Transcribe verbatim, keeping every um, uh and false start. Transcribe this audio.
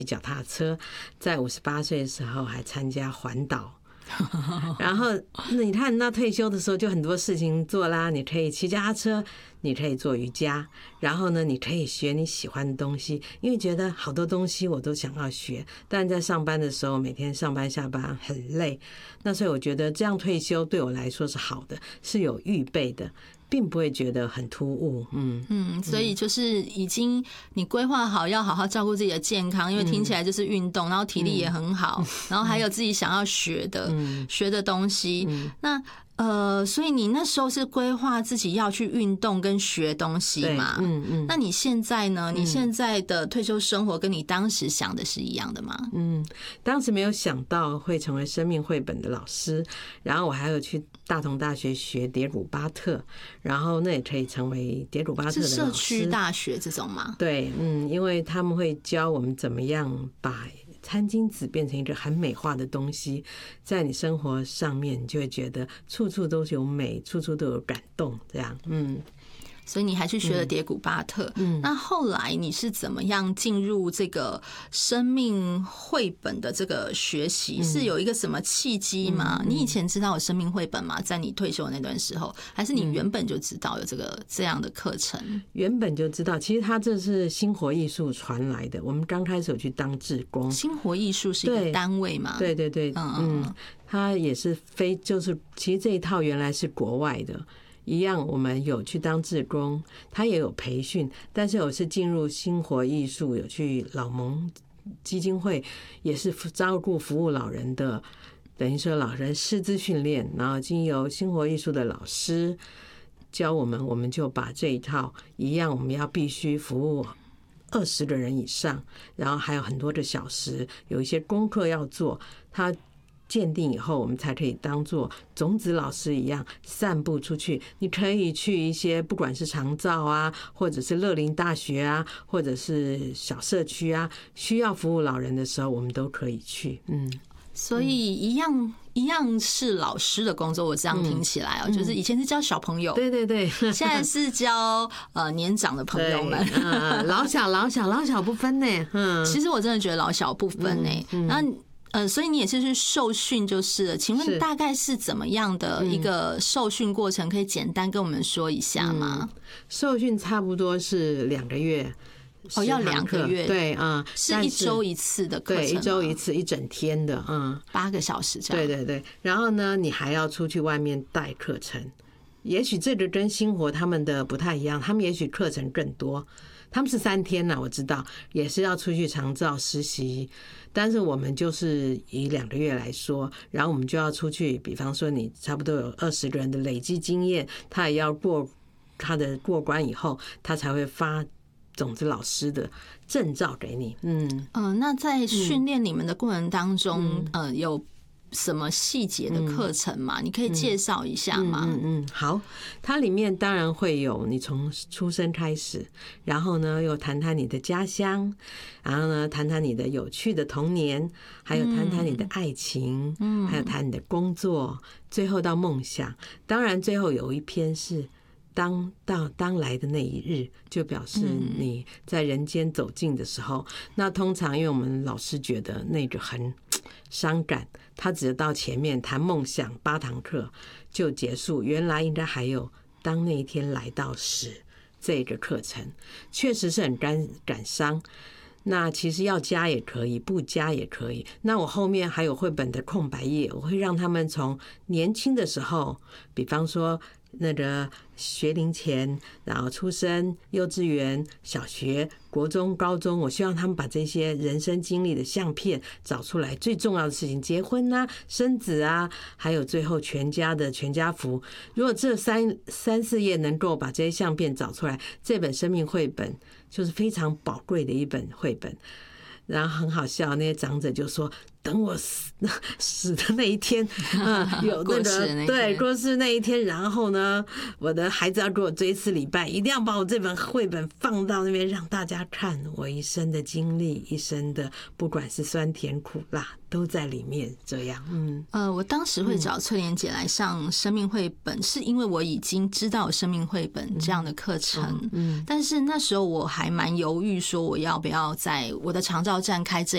脚踏车，在五十八岁的时候还参加环岛。然后你看那退休的时候就很多事情做啦，你可以骑脚踏车，你可以做瑜伽，然后呢你可以学你喜欢的东西，因为觉得好多东西我都想要学，但在上班的时候每天上班下班很累，那所以我觉得这样退休对我来说是好的，是有预备的，并不会觉得很突兀。嗯嗯，所以就是已经你规划好要好好照顾自己的健康，因为听起来就是运动，然后体力也很好，然后还有自己想要学的学的东西。那呃，所以你那时候是规划自己要去运动跟学东西嘛？嗯嗯。那你现在呢？你现在的退休生活跟你当时想的是一样的吗？ 嗯，当时没有想到会成为生命绘本的老师，然后我还有去大同大学学蝶鲁巴特，然后那也可以成为蝶鲁巴特的老师。 是社区大学这种吗？ 对，嗯，因为他们会教我们怎么样把餐巾纸变成一个很美化的东西，在你生活上面，你就会觉得处处都有美，处处都有感动，这样，嗯。 所以你还去学了蝶古巴特。嗯，那后来你是怎么样进入这个生命绘本的这个学习？嗯、是有一个什么契机吗？嗯嗯、你以前知道有生命绘本吗？在你退休的那段时候，还是你原本就知道有这个这样的课程？ 原本就知道，其实它这是新活艺术传来的。我们刚开始有去当志工， 新活艺术是一个单位嘛？ 对对对，嗯嗯，它也是非就是其实这一套原来是国外的。一样，我们有去当志工，他也有培训，但是我是进入新活艺术，有去老蒙基金会，也是照顾服务老人的，等于说老人师资训练，然后经由新活艺术的老师教我们，我们就把这一套一样，我们要必须服务二十个人以上，然后还有很多个小时，有一些功课要做，他鉴定以后，我们才可以当做种子老师一样散布出去。你可以去一些不管是长照啊，或者是乐龄大学啊，或者是小社区啊，需要服务老人的时候，我们都可以去。嗯， 所以一样一样是老师的工作。我这样听起来哦，嗯、就是以前是教小朋友， 对对对， 现在是教呃年长的朋友们， 嗯、老小老小老小不分呢。嗯， 其实我真的觉得老小不分呢。嗯，那。呃，所以你也是去受训就是了。请问大概是怎么样的一个受训过程？可以简单跟我们说一下吗？ 嗯、受训差不多是两个月。 哦，要两个月？ 对啊、嗯， 是一周一次的课程， 对，一周一次，一整天的，嗯， 八个小时这样。 对对对，然后呢，你还要出去外面带课程。也许这个跟新活他们的不太一样，他们也许课程更多。他们是三天呐，我知道，也是要出去长照实习，但是我们就是以两个月来说，然后我们就要出去，比方说你差不多有二十个人的累积经验，他也要过他的过关以后，他才会发种子老师的证照给你。嗯嗯、呃，那在训练你们的过程当中，嗯、呃，有什么细节的课程嘛？嗯、你可以介绍一下吗？ 嗯 嗯, 嗯，好，它里面当然会有你从出生开始，然后呢又谈谈你的家乡，然后呢谈谈你的有趣的童年，还有谈谈你的爱情，嗯，还有谈你的工作，最后到梦想。当然最后有一篇是当到当来的那一日，就表示你在人间走近的时候。那通常因为我们老师觉得那个很伤感，他只到前面谈梦想八堂课就结束，原来应该还有当那一天来到时这个课程，确实是很感感伤。那其实要加也可以，不加也可以。那我后面还有绘本的空白页，我会让他们从年轻的时候，比方说那个学龄前，然后出生、幼稚园、小学、国中、高中，我希望他们把这些人生经历的相片找出来。最重要的事情，结婚啊、生子啊，还有最后全家的全家福。如果这三三四页能够把这些相片找出来，这本生命绘本就是非常宝贵的一本绘本。然后很好笑，那些长者就说：“等我死死的那一天，嗯，有那个对过世那一天，然后呢，我的孩子要给我追思礼拜，一定要把我这本绘本放到那边，让大家看我一生的经历，一生的不管是酸甜苦辣都在里面。”这样，嗯， 呃，我当时会找翠莲姐来上生命绘本，是因为我已经知道有生命绘本这样的课程，嗯，但是那时候我还蛮犹豫，说我要不要在我的长照站开这